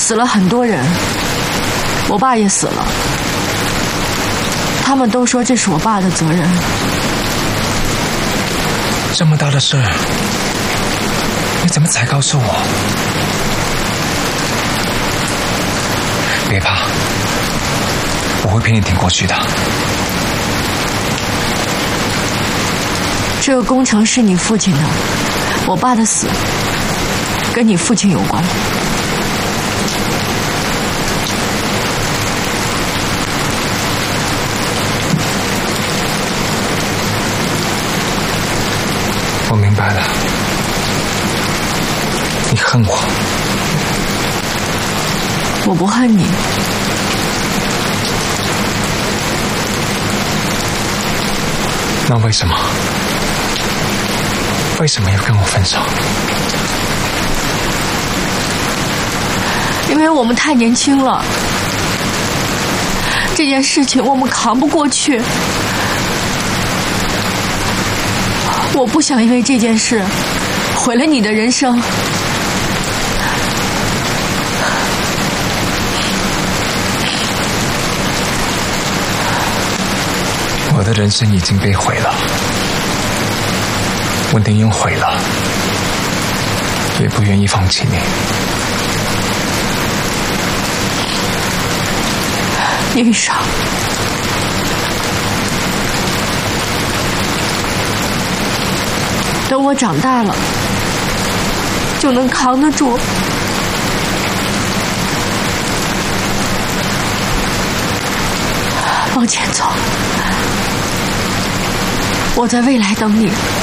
死了很多人，我爸也死了，他们都说这是我爸的责任。 这么大的事，你怎么才告诉我？别怕，我会陪你挺过去的。 这个工程是你父亲的，我爸的死跟你父亲有关。 我明白了，你恨我。 我不恨你。 那为什么要跟我分手？ 因为我们太年轻了，这件事情我们扛不过去。我不想因为这件事毁了你的人生。 我的人生已经被毁了，我宁愿毁了，也不愿意放弃你。 云裳，等我长大了，就能扛得住。往前走，我在未来等你。